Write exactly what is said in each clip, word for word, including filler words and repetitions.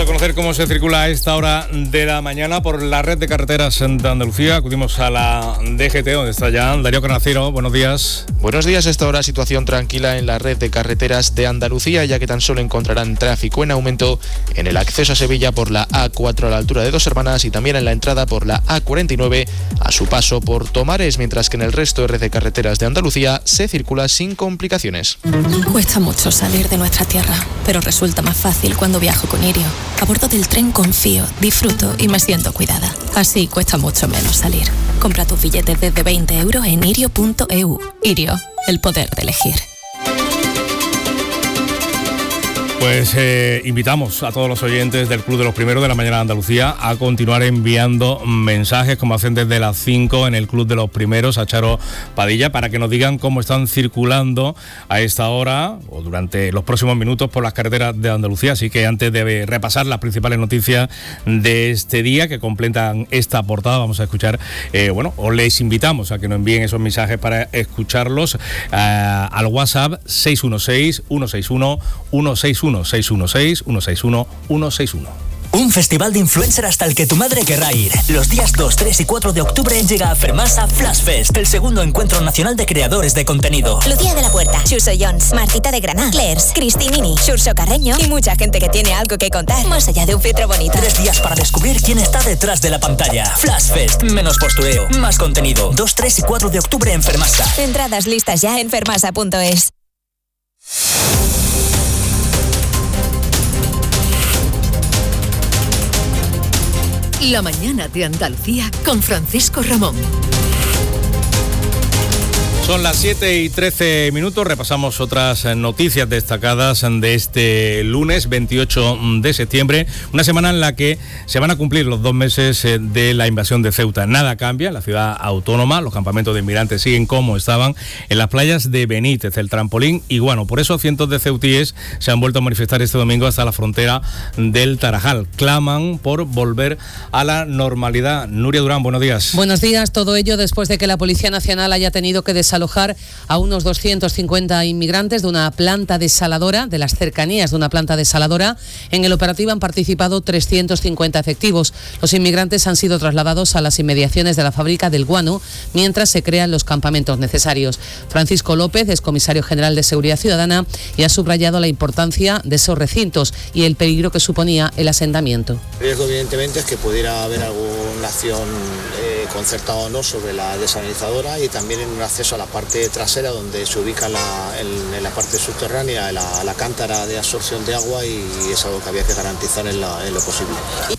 a conocer cómo se circula a esta hora de la mañana por la red de carreteras de Andalucía. Acudimos a la D G T, donde está ya Darío Carnacero. Buenos días. Buenos días. Esta hora situación tranquila en la red de carreteras de Andalucía, ya que tan solo encontrarán tráfico en aumento en el acceso a Sevilla por la A cuatro a la altura de Dos Hermanas y también en la entrada por la A cuarenta y nueve a su paso por Tomares, mientras que en el resto de red de carreteras de Andalucía se circula sin complicaciones. Cuesta mucho salir de nuestra tierra, pero resulta más fácil cuando viajo con Irio. A bordo del tren confío, disfruto y me siento cuidada. Así cuesta mucho menos salir. Compra tus billetes desde veinte euros en irio punto e u. Irio, el poder de elegir. Pues eh, invitamos a todos los oyentes del Club de los Primeros de la Mañana de Andalucía a continuar enviando mensajes, como hacen desde las cinco en el Club de los Primeros, a Charo Padilla, para que nos digan cómo están circulando a esta hora o durante los próximos minutos por las carreteras de Andalucía. Así que antes de repasar las principales noticias de este día que completan esta portada, vamos a escuchar, eh, bueno, os les invitamos a que nos envíen esos mensajes para escucharlos eh, al WhatsApp seis uno seis, uno seis uno, uno seis uno. seis uno seis, uno seis uno, uno seis uno. Un festival de influencer hasta el que tu madre querrá ir. Los días dos, tres y cuatro de octubre llega a Fermasa Flash Fest, el segundo encuentro nacional de creadores de contenido. Lucía de la Puerta, Xuso Jones, Martita de Granada, Clairs, Cristinini, Xurxo Carreño y mucha gente que tiene algo que contar, más allá de un filtro bonito. Tres días para descubrir quién está detrás de la pantalla. Flash Fest, menos postureo, más contenido. dos, tres y cuatro de octubre en Fermasa. Entradas listas ya en fermasa punto es. La mañana de Andalucía con Francisco Ramón. Son las siete y trece minutos, repasamos otras noticias destacadas de este lunes veintiocho de septiembre, una semana en la que se van a cumplir los dos meses de la invasión de Ceuta. Nada cambia en la ciudad autónoma, los campamentos de inmigrantes siguen como estaban en las playas de Benítez, el Trampolín y Guano. Por eso cientos de ceutíes se han vuelto a manifestar este domingo hasta la frontera del Tarajal. Claman por volver a la normalidad. Nuria Durán, buenos días. Buenos días, todo ello después de que la Policía Nacional haya tenido que desalojar a unos doscientos cincuenta inmigrantes de una planta desaladora, de las cercanías de una planta desaladora. En el operativo han participado trescientos cincuenta efectivos. Los inmigrantes han sido trasladados a las inmediaciones de la fábrica del Guano, mientras se crean los campamentos necesarios. Francisco López es comisario general de Seguridad Ciudadana y ha subrayado la importancia de esos recintos y el peligro que suponía el asentamiento. El riesgo, evidentemente, es que pudiera haber alguna acción eh, concertada o no sobre la desalinizadora y también en un acceso a la parte trasera donde se ubica la, en, en la parte subterránea la, la cántara de absorción de agua y es algo que había que garantizar en, la, en lo posible.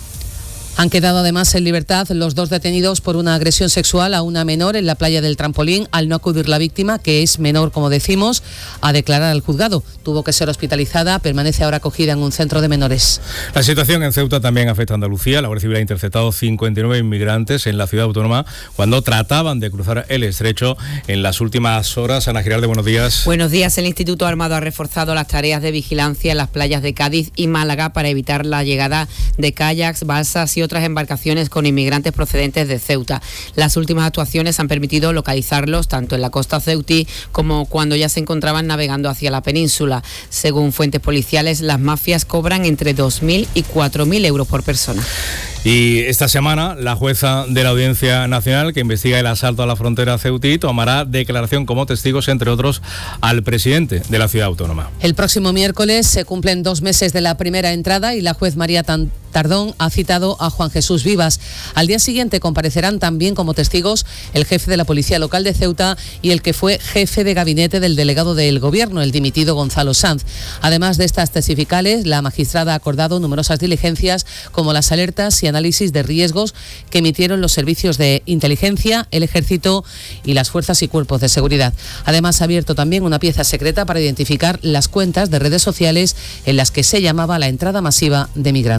Han quedado además en libertad los dos detenidos por una agresión sexual a una menor en la playa del Trampolín, al no acudir la víctima, que es menor, como decimos, a declarar al juzgado. Tuvo que ser hospitalizada, permanece ahora acogida en un centro de menores. La situación en Ceuta también afecta a Andalucía. La Guardia Civil ha interceptado cincuenta y nueve inmigrantes en la ciudad autónoma cuando trataban de cruzar el estrecho en las últimas horas. Ana Giralde, buenos días. Buenos días. El Instituto Armado ha reforzado las tareas de vigilancia en las playas de Cádiz y Málaga para evitar la llegada de kayaks, balsas y otras embarcaciones con inmigrantes procedentes de Ceuta. Las últimas actuaciones han permitido localizarlos tanto en la costa ceutí como cuando ya se encontraban navegando hacia la península. Según fuentes policiales, las mafias cobran entre dos mil y cuatro mil euros por persona. Y esta semana, la jueza de la Audiencia Nacional, que investiga el asalto a la frontera ceutí, tomará declaración como testigos, entre otros, al presidente de la ciudad autónoma. El próximo miércoles se cumplen dos meses de la primera entrada y la juez María Tardón ha citado a Juan Jesús Vivas. Al día siguiente comparecerán también como testigos el jefe de la Policía Local de Ceuta y el que fue jefe de gabinete del delegado del Gobierno, el dimitido Gonzalo Sanz. Además de estas testificales, la magistrada ha acordado numerosas diligencias como las alertas y análisis de riesgos que emitieron los servicios de inteligencia, el Ejército y las fuerzas y cuerpos de seguridad. Además, ha abierto también una pieza secreta para identificar las cuentas de redes sociales en las que se llamaba la entrada masiva de migrantes.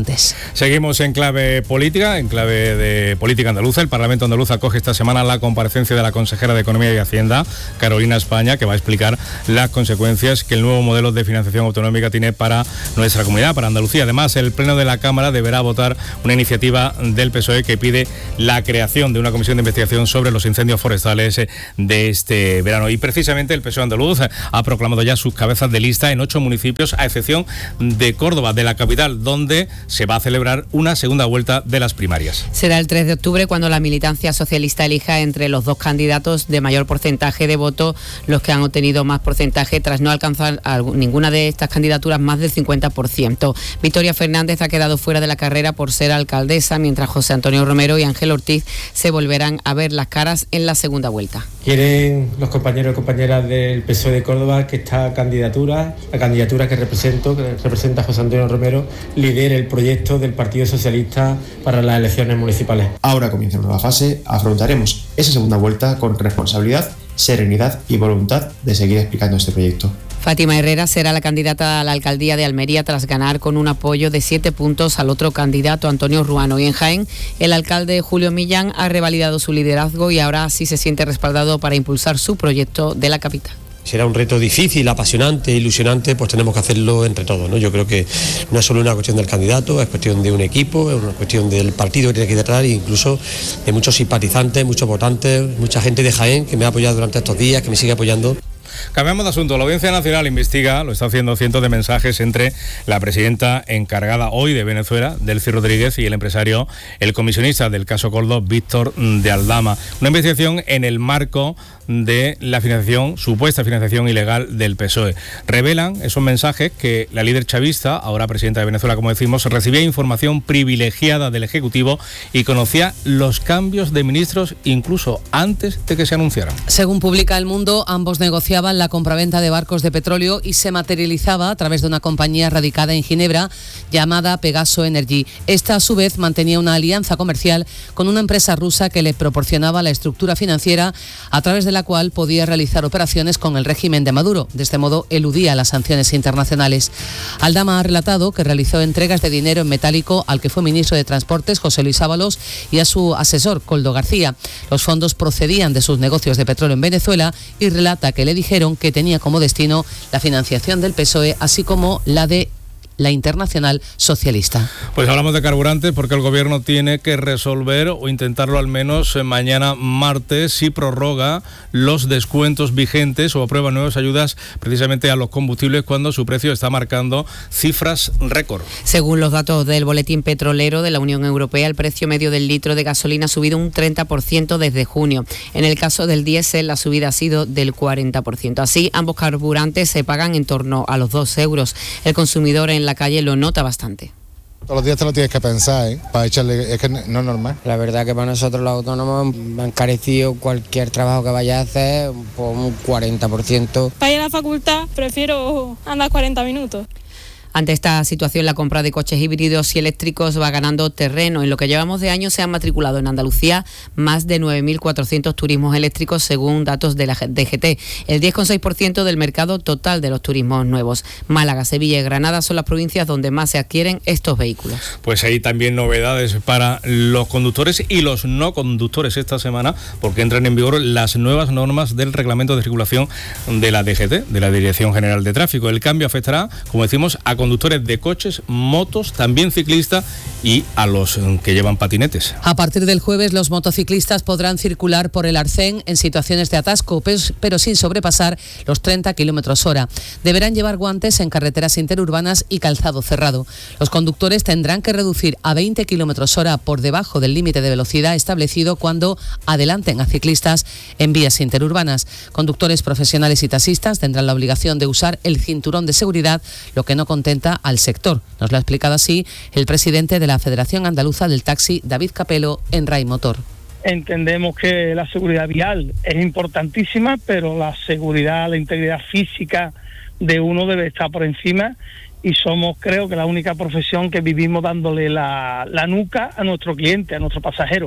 Seguimos en clave política, en clave de política andaluza. El Parlamento andaluz acoge esta semana la comparecencia de la consejera de Economía y Hacienda, Carolina España, que va a explicar las consecuencias que el nuevo modelo de financiación autonómica tiene para nuestra comunidad, para Andalucía. Además, el Pleno de la Cámara deberá votar una iniciativa del P S O E que pide la creación de una comisión de investigación sobre los incendios forestales de este verano. Y precisamente el P S O E andaluz ha proclamado ya sus cabezas de lista en ocho municipios, a excepción de Córdoba, de la capital, donde se va a celebrar una segunda vuelta de las primarias. Será el tres de octubre cuando la militancia socialista elija entre los dos candidatos de mayor porcentaje de votos, los que han obtenido más porcentaje tras no alcanzar a ninguna de estas candidaturas más del cincuenta por ciento. Victoria Fernández ha quedado fuera de la carrera por ser alcaldesa, mientras José Antonio Romero y Ángel Ortiz se volverán a ver las caras en la segunda vuelta. Quieren los compañeros y compañeras del P S O E de Córdoba que esta candidatura, la candidatura que represento, que representa José Antonio Romero, lidere el proyecto del Partido Socialista para las elecciones municipales. Ahora comienza una nueva fase, afrontaremos esa segunda vuelta con responsabilidad, serenidad y voluntad de seguir explicando este proyecto. Fátima Herrera será la candidata a la alcaldía de Almería tras ganar con un apoyo de siete puntos al otro candidato, Antonio Ruano. Y en Jaén, el alcalde Julio Millán ha revalidado su liderazgo y ahora sí se siente respaldado para impulsar su proyecto de la capital. Será un reto difícil, apasionante, ilusionante, pues tenemos que hacerlo entre todos, ¿no? Yo creo que no es solo una cuestión del candidato, es cuestión de un equipo, es una cuestión del partido que tiene que ir detrás, e incluso de muchos simpatizantes, muchos votantes, mucha gente de Jaén que me ha apoyado durante estos días, que me sigue apoyando. Cambiamos de asunto. La Audiencia Nacional investiga, lo está haciendo, cientos de mensajes entre la presidenta encargada hoy de Venezuela, Delcy Rodríguez, y el empresario, el comisionista del caso Koldo, Víctor de Aldama. Una investigación en el marco de la financiación, supuesta financiación ilegal del P S O E. Revelan esos mensajes que la líder chavista, ahora presidenta de Venezuela, como decimos, recibía información privilegiada del Ejecutivo y conocía los cambios de ministros incluso antes de que se anunciaran. Según publica El Mundo, ambos negociaban la compraventa de barcos de petróleo y se materializaba a través de una compañía radicada en Ginebra llamada Pegaso Energy. Esta, a su vez, mantenía una alianza comercial con una empresa rusa que le proporcionaba la estructura financiera a través de la cual podía realizar operaciones con el régimen de Maduro. De este modo, eludía las sanciones internacionales. Aldama ha relatado que realizó entregas de dinero en metálico al que fue ministro de Transportes, José Luis Ábalos, y a su asesor, Koldo García. Los fondos procedían de sus negocios de petróleo en Venezuela y relata que le dijeron que tenía como destino la financiación del P S O E, así como la de la Internacional Socialista. Pues hablamos de carburantes porque el Gobierno tiene que resolver, o intentarlo al menos mañana martes, si prorroga los descuentos vigentes o aprueba nuevas ayudas precisamente a los combustibles cuando su precio está marcando cifras récord. Según los datos del Boletín Petrolero de la Unión Europea, el precio medio del litro de gasolina ha subido un treinta por ciento desde junio. En el caso del diésel, la subida ha sido del cuarenta por ciento. Así, ambos carburantes se pagan en torno a los dos euros. El consumidor en la calle lo nota bastante. Todos los días te lo tienes que pensar, ¿eh? Para echarle, es que no es normal. La verdad que para nosotros los autónomos han encarecido cualquier trabajo que vaya a hacer por un cuarenta por ciento. Para ir a la facultad prefiero andar cuarenta minutos. Ante esta situación, la compra de coches híbridos y eléctricos va ganando terreno. En lo que llevamos de año se han matriculado en Andalucía más de nueve mil cuatrocientos turismos eléctricos según datos de la D G T, el diez coma seis por ciento del mercado total de los turismos nuevos. Málaga, Sevilla y Granada son las provincias donde más se adquieren estos vehículos. Pues hay también novedades para los conductores y los no conductores esta semana, porque entran en vigor las nuevas normas del reglamento de circulación de la D G T, de la Dirección General de Tráfico. El cambio afectará, como decimos, a conductores de coches, motos, también ciclistas y a los que llevan patinetes. A partir del jueves, los motociclistas podrán circular por el Arcén en situaciones de atasco, pero sin sobrepasar los treinta kilómetros hora. Deberán llevar guantes en carreteras interurbanas y calzado cerrado. Los conductores tendrán que reducir a veinte kilómetros hora por debajo del límite de velocidad establecido cuando adelanten a ciclistas en vías interurbanas. Conductores profesionales y taxistas tendrán la obligación de usar el cinturón de seguridad, lo que no contempla al sector. Nos lo ha explicado así el presidente de la Federación Andaluza del Taxi, David Capelo, en RAI Motor. Entendemos que la seguridad vial es importantísima, pero la seguridad, la integridad física de uno debe estar por encima, y somos, creo que, la única profesión que vivimos dándole la, la nuca a nuestro cliente, a nuestro pasajero.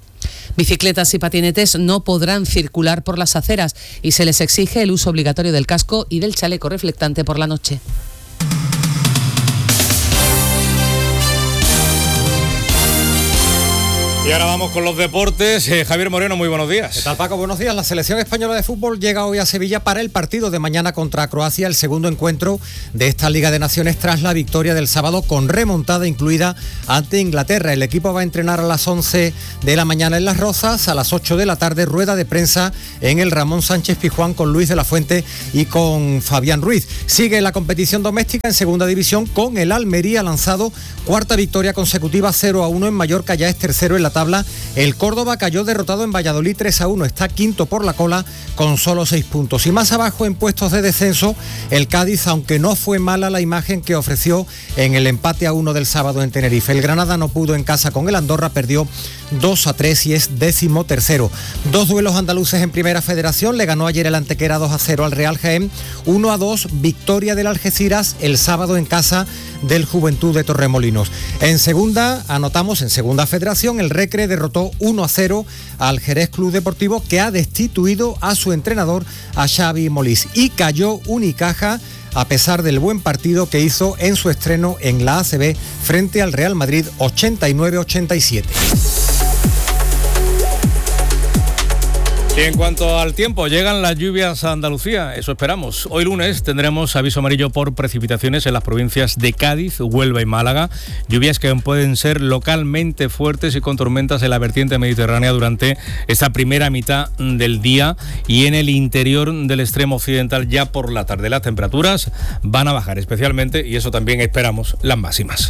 Bicicletas y patinetes no podrán circular por las aceras y se les exige el uso obligatorio del casco y del chaleco reflectante por la noche. Y ahora vamos con los deportes. Eh, Javier Moreno, muy buenos días. ¿Qué tal, Paco? Buenos días. La selección española de fútbol llega hoy a Sevilla para el partido de mañana contra Croacia, el segundo encuentro de esta Liga de Naciones tras la victoria del sábado con remontada incluida ante Inglaterra. El equipo va a entrenar a las once de la mañana en Las Rozas, a las ocho de la tarde rueda de prensa en el Ramón Sánchez Pizjuán con Luis de la Fuente y con Fabián Ruiz. Sigue la competición doméstica en segunda división con el Almería lanzado cuarta victoria consecutiva, cero a uno en Mallorca, ya es tercero en la tabla. El Córdoba cayó derrotado en Valladolid tres a uno, está quinto por la cola con solo seis puntos. Y más abajo en puestos de descenso, el Cádiz, aunque no fue mala la imagen que ofreció en el empate a uno del sábado en Tenerife. El Granada no pudo en casa con el Andorra, perdió dos a tres y es décimo tercero. Dos duelos andaluces en Primera Federación, le ganó ayer el Antequera dos a cero al Real Jaén, uno a dos, victoria del Algeciras el sábado en casa del Juventud de Torremolinos. En segunda, anotamos en Segunda Federación, el Recre derrotó uno a cero al Jerez Club Deportivo, que ha destituido a su entrenador, a Xavi Molís, y cayó Unicaja a pesar del buen partido que hizo en su estreno en la A C B frente al Real Madrid, ochenta y nueve a ochenta y siete. Y en cuanto al tiempo, llegan las lluvias a Andalucía, eso esperamos. Hoy lunes tendremos aviso amarillo por precipitaciones en las provincias de Cádiz, Huelva y Málaga. Lluvias que pueden ser localmente fuertes y con tormentas en la vertiente mediterránea durante esta primera mitad del día y en el interior del extremo occidental ya por la tarde. Las temperaturas van a bajar especialmente, y eso también esperamos, las máximas.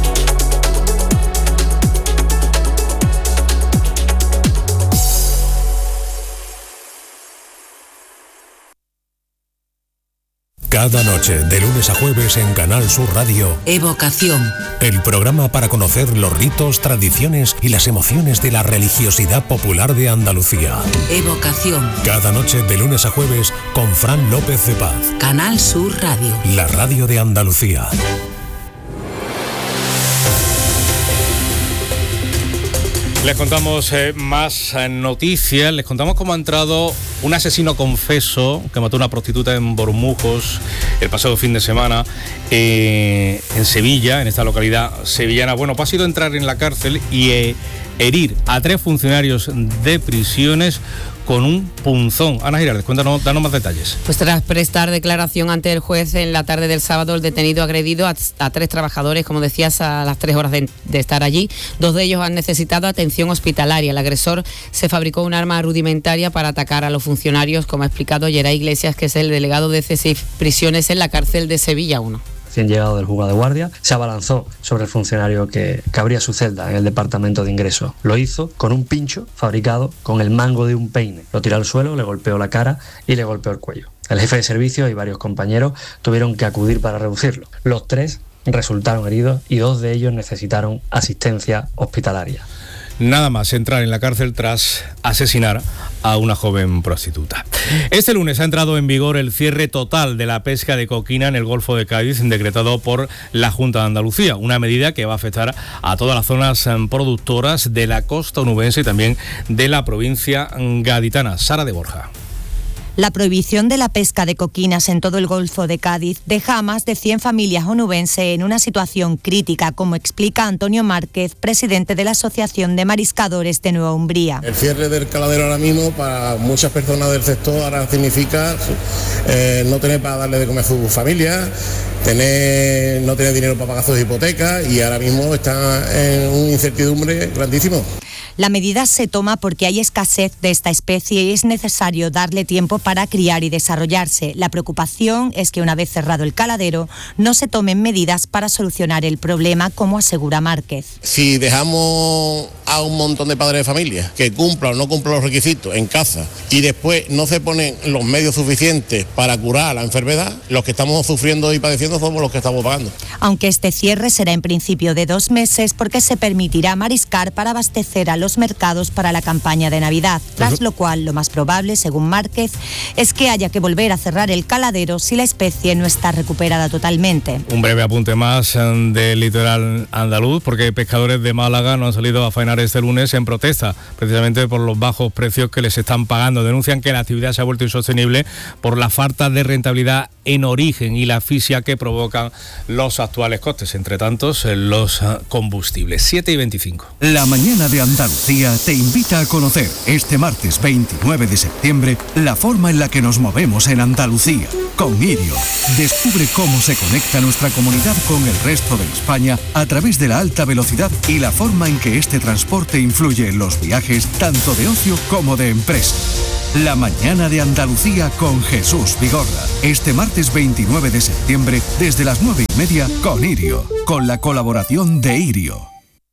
Cada noche, de lunes a jueves en Canal Sur Radio, Evocación. El programa para conocer los ritos, tradiciones y las emociones de la religiosidad popular de Andalucía. Evocación. Cada noche, de lunes a jueves, con Fran López de Paz. Canal Sur Radio. La radio de Andalucía. Les contamos eh, más eh, noticias, les contamos cómo ha entrado un asesino confeso que mató a una prostituta en Bormujos el pasado fin de semana eh, en Sevilla, en esta localidad sevillana. Bueno, pues ha sido entrar en la cárcel y eh, herir a tres funcionarios de prisiones con un punzón. Ana Giraldez, cuéntanos, danos más detalles. Pues tras prestar declaración ante el juez en la tarde del sábado, el detenido ha agredido a, a tres trabajadores, como decías, a las tres horas de, de estar allí. Dos de ellos han necesitado atención hospitalaria. El agresor se fabricó un arma rudimentaria para atacar a los funcionarios, como ha explicado Geray Iglesias, que es el delegado de C S I F Prisiones en la cárcel de Sevilla uno. Recién llegado del juzgado de guardia, se abalanzó sobre el funcionario que, que abría su celda en el departamento de ingreso. Lo hizo con un pincho fabricado con el mango de un peine. Lo tiró al suelo, le golpeó la cara y le golpeó el cuello. El jefe de servicio y varios compañeros tuvieron que acudir para reducirlo. Los tres resultaron heridos y dos de ellos necesitaron asistencia hospitalaria. Nada más entrar en la cárcel tras asesinar a una joven prostituta. Este lunes ha entrado en vigor el cierre total de la pesca de coquina en el Golfo de Cádiz, decretado por la Junta de Andalucía, una medida que va a afectar a todas las zonas productoras de la costa onubense y también de la provincia gaditana. Sara de Borja. La prohibición de la pesca de coquinas en todo el Golfo de Cádiz deja a más de cien familias onubenses en una situación crítica, como explica Antonio Márquez, presidente de la Asociación de Mariscadores de Nueva Umbría. El cierre del caladero ahora mismo para muchas personas del sector ahora significa eh, no tener para darle de comer a su familia, tener, no tener dinero para pagar sus hipotecas, y ahora mismo está en una incertidumbre grandísimo. La medida se toma porque hay escasez de esta especie y es necesario darle tiempo para criar y desarrollarse. La preocupación es que una vez cerrado el caladero no se tomen medidas para solucionar el problema, como asegura Márquez. Si dejamos a un montón de padres de familia que cumplan o no cumplan los requisitos en casa y después no se ponen los medios suficientes para curar la enfermedad, los que estamos sufriendo y padeciendo somos los que estamos pagando. Aunque este cierre será en principio de dos meses porque se permitirá mariscar para abastecer a los mercados para la campaña de Navidad, tras lo cual lo más probable, según Márquez, es que haya que volver a cerrar el caladero si la especie no está recuperada totalmente. Un breve apunte más del litoral andaluz, porque pescadores de Málaga no han salido a faenar este lunes en protesta, precisamente por los bajos precios que les están pagando. Denuncian que la actividad se ha vuelto insostenible por la falta de rentabilidad en origen y la asfixia que provocan los actuales costes, entre tantos los combustibles. siete y veinticinco. La mañana de Andalucía te invita a conocer este martes veintinueve de septiembre la forma en la que nos movemos en Andalucía con Irio. Descubre cómo se conecta nuestra comunidad con el resto de España a través de la alta velocidad y la forma en que este transporte influye en los viajes tanto de ocio como de empresa. La mañana de Andalucía con Jesús Vigorra. Este martes veintinueve de septiembre desde las nueve y media con Irio, con la colaboración de Irio.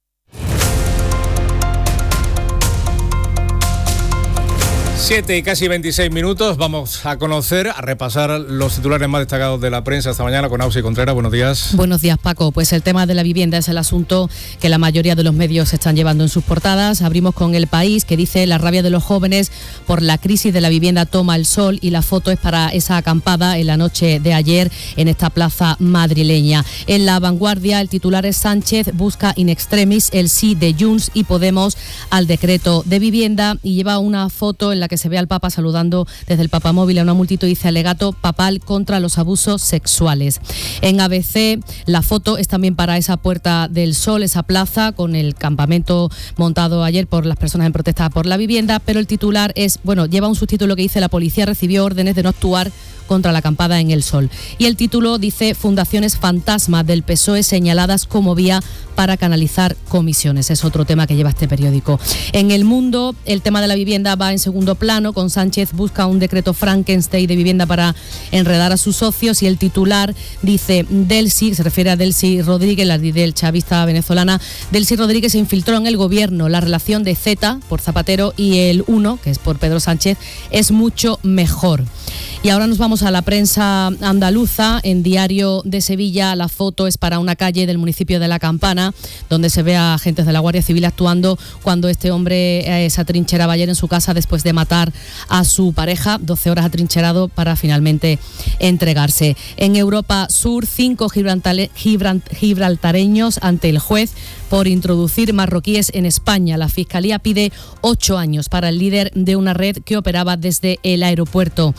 siete y casi veintiséis minutos, vamos a conocer, a repasar los titulares más destacados de la prensa esta mañana con Ausi Contreras. Buenos días. Buenos días, Paco. Pues el tema de la vivienda es el asunto que la mayoría de los medios están llevando en sus portadas. Abrimos con El País, que dice: la rabia de los jóvenes por la crisis de la vivienda toma el sol, y la foto es para esa acampada en la noche de ayer en esta plaza madrileña. En La Vanguardia, el titular es: Sánchez busca in extremis el sí de Junts y Podemos al decreto de vivienda, y lleva una foto en la que se ve al Papa saludando desde el papamóvil a una multitud, dice alegato papal contra los abusos sexuales. En A B C, la foto es también para esa Puerta del Sol, esa plaza con el campamento montado ayer por las personas en protesta por la vivienda, pero el titular es, bueno, lleva un subtítulo que dice: la policía recibió órdenes de no actuar contra la acampada en El Sol. Y el título dice: fundaciones fantasma del P S O E señaladas como vía para canalizar comisiones. Es otro tema que lleva este periódico. En El Mundo, el tema de la vivienda va en segundo plano, con Sánchez busca un decreto Frankenstein de vivienda para enredar a sus socios, y el titular dice: Delcy, se refiere a Delcy Rodríguez, la del chavista venezolana. Delcy Rodríguez se infiltró en el gobierno. La relación de Z por Zapatero y el uno, que es por Pedro Sánchez, es mucho mejor. Y ahora nos vamos a la prensa andaluza. En Diario de Sevilla, la foto es para una calle del municipio de La Campana, donde se ve a agentes de la Guardia Civil actuando cuando este hombre eh, se atrincheraba ayer en su casa después de matar a su pareja, doce horas atrincherado para finalmente entregarse. En Europa Sur, cinco gibraltare- gibralt- gibraltareños ante el juez por introducir marroquíes en España. La Fiscalía pide ocho años para el líder de una red que operaba desde el aeropuerto.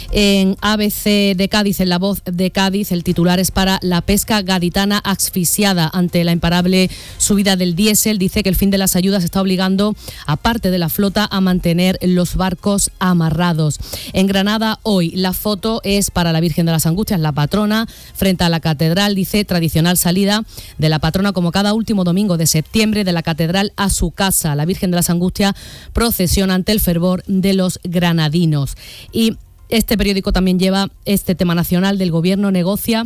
En A B C de Cádiz, en La Voz de Cádiz, el titular es para la pesca gaditana asfixiada ante la imparable subida del diésel. Dice que el fin de las ayudas está obligando a parte de la flota a mantener los barcos amarrados. En Granada, hoy, la foto es para la Virgen de las Angustias, la patrona, frente a la catedral. Dice: tradicional salida de la patrona como cada último domingo de septiembre de la catedral a su casa. La Virgen de las Angustias procesiona ante el fervor de los granadinos. Y este periódico también lleva este tema nacional: del gobierno negocia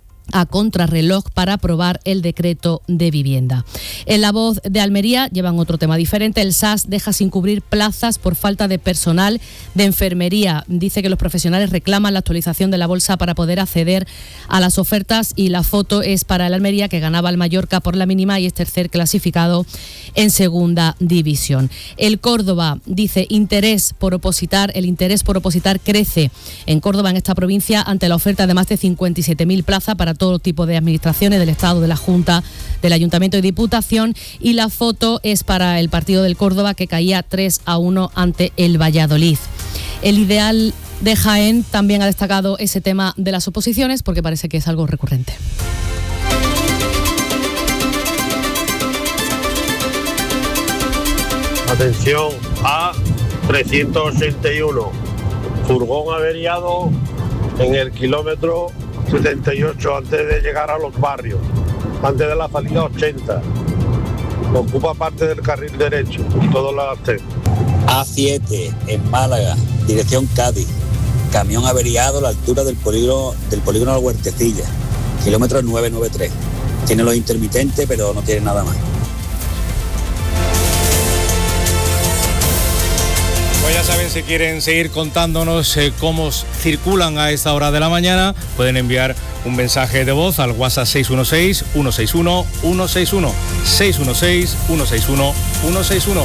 a contrarreloj para aprobar el decreto de vivienda. En La Voz de Almería llevan otro tema diferente. El S A S deja sin cubrir plazas por falta de personal de enfermería. Dice que los profesionales reclaman la actualización de la bolsa para poder acceder a las ofertas, y la foto es para el Almería, que ganaba al Mallorca por la mínima y es tercer clasificado en segunda división. El Córdoba dice: interés por opositar, el interés por opositar crece en Córdoba, en esta provincia, ante la oferta de más de cincuenta y siete mil plazas para todo tipo de administraciones del Estado, de la Junta, del Ayuntamiento y Diputación, y la foto es para el partido del Córdoba, que caía tres a uno ante el Valladolid. El Ideal de Jaén también ha destacado ese tema de las oposiciones, porque parece que es algo recurrente. Atención, A trescientos ochenta y uno, furgón averiado en el kilómetro setenta y ocho antes de llegar a los barrios, antes de la salida ochenta. Ocupa parte del carril derecho, todo lo hace. A siete en Málaga, dirección Cádiz. Camión averiado a la altura del polígono del polígono de la Huertecilla, kilómetro nueve noventa y tres. Tiene los intermitentes, pero no tiene nada más. Pues ya saben, si quieren seguir contándonos eh, cómo circulan a esta hora de la mañana, pueden enviar un mensaje de voz al WhatsApp seis uno seis, uno seis uno, uno seis uno, seis uno seis, uno seis uno, uno seis uno.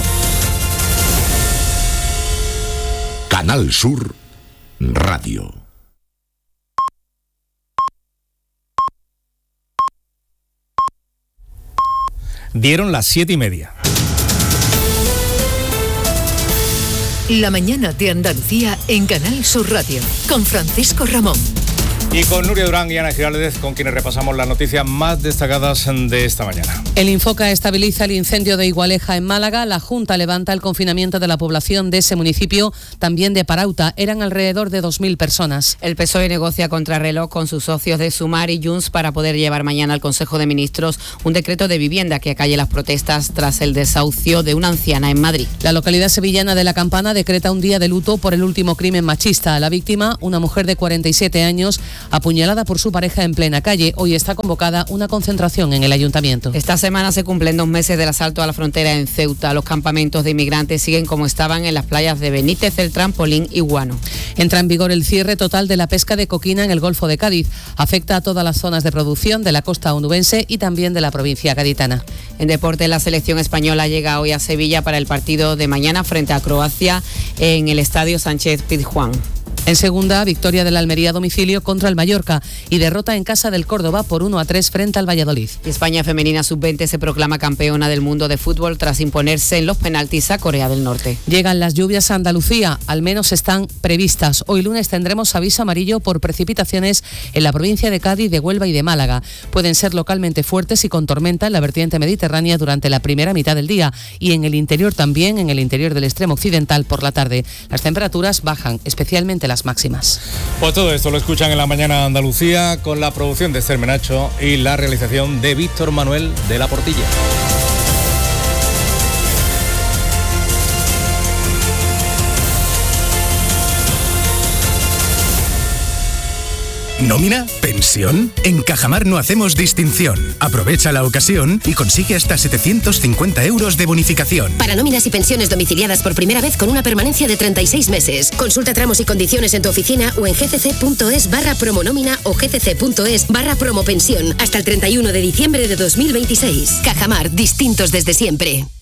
Canal Sur Radio. Dieron las siete y media. La mañana de Andalucía en Canal Sur Radio, con Francisco Ramón. Y con Nuria Durán y Ana Giraldez, con quienes repasamos las noticias más destacadas de esta mañana. El Infoca estabiliza el incendio de Igualeja en Málaga. La Junta levanta el confinamiento de la población de ese municipio, también de Parauta. Eran alrededor de dos mil personas. El P S O E negocia contrarreloj con sus socios de Sumar y Junts para poder llevar mañana al Consejo de Ministros un decreto de vivienda que acalle las protestas tras el desahucio de una anciana en Madrid. La localidad sevillana de La Campana decreta un día de luto por el último crimen machista. La víctima, una mujer de cuarenta y siete años, apuñalada por su pareja en plena calle. Hoy está convocada una concentración en el ayuntamiento. Esta semana se cumplen dos meses del asalto a la frontera en Ceuta. Los campamentos de inmigrantes siguen como estaban en las playas de Benítez, El Trampolín y Guano. Entra en vigor el cierre total de la pesca de coquina en el Golfo de Cádiz. Afecta a todas las zonas de producción de la costa onubense y también de la provincia gaditana. En deporte, la selección española llega hoy a Sevilla para el partido de mañana frente a Croacia en el Estadio Sánchez Pizjuán. En segunda, victoria de la Almería a domicilio contra el Mallorca y derrota en casa del Córdoba por uno a tres frente al Valladolid. España femenina sub veinte se proclama campeona del mundo de fútbol tras imponerse en los penaltis a Corea del Norte. Llegan las lluvias a Andalucía, al menos están previstas. Hoy lunes tendremos aviso amarillo por precipitaciones en la provincia de Cádiz, de Huelva y de Málaga. Pueden ser localmente fuertes y con tormenta en la vertiente mediterránea durante la primera mitad del día y en el interior también, en el interior del extremo occidental por la tarde. Las temperaturas bajan, especialmente las máximas. Pues todo esto lo escuchan en la mañana Andalucía con la producción de Esther Menacho y la realización de Víctor Manuel de la Portilla. ¿Nómina? ¿Pensión? En Cajamar no hacemos distinción. Aprovecha la ocasión y consigue hasta setecientos cincuenta euros de bonificación. Para nóminas y pensiones domiciliadas por primera vez con una permanencia de treinta y seis meses. Consulta tramos y condiciones en tu oficina o en gcc.es barra promonómina o gcc.es barra promopensión hasta el treinta y uno de diciembre de dos mil veintiséis. Cajamar, distintos desde siempre.